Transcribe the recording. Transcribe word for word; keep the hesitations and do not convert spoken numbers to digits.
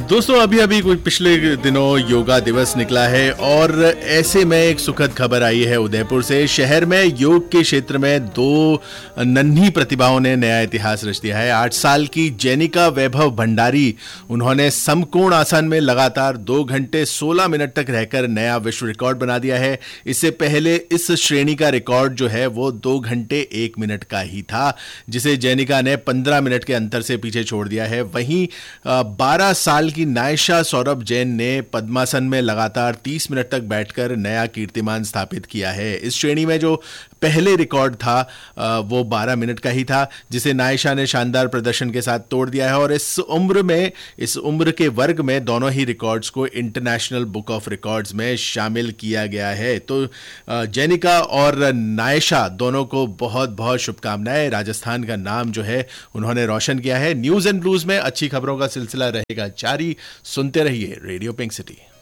दोस्तों अभी अभी कुछ पिछले दिनों योगा दिवस निकला है और ऐसे में एक सुखद खबर आई है उदयपुर से। शहर में योग के क्षेत्र में दो नन्ही प्रतिभाओं ने नया इतिहास रच दिया है। आठ साल की जेनिका वैभव भंडारी, उन्होंने समकोण आसन में लगातार दो घंटे सोलह मिनट तक रहकर नया विश्व रिकॉर्ड बना दिया है। इससे पहले इस श्रेणी का रिकॉर्ड जो है वो दो घंटे एक मिनट का ही था, जिसे जेनिका ने पंद्रह मिनट के अंतर से पीछे छोड़ दिया है। वहीं बारह साल की नायशा सौरभ जैन ने पद्मासन में लगातार तीस मिनट तक बैठकर नया कीर्तिमान स्थापित किया है। इस श्रेणी में जो पहले रिकॉर्ड था वो बारह मिनट का ही था, जिसे नायशा ने शानदार प्रदर्शन के साथ तोड़ दिया है और इस उम्र में इस उम्र के वर्ग में दोनों ही रिकॉर्ड्स को इंटरनेशनल बुक ऑफ रिकॉर्ड्स में शामिल किया गया है। तो जेनिका और नायशा दोनों को बहुत बहुत शुभकामनाएं। राजस्थान का नाम जो है उन्होंने रोशन किया है। न्यूज एंड ब्लूज में अच्छी खबरों का सिलसिला रहेगा जारी। सुनते रहिए रेडियो पिंक सिटी।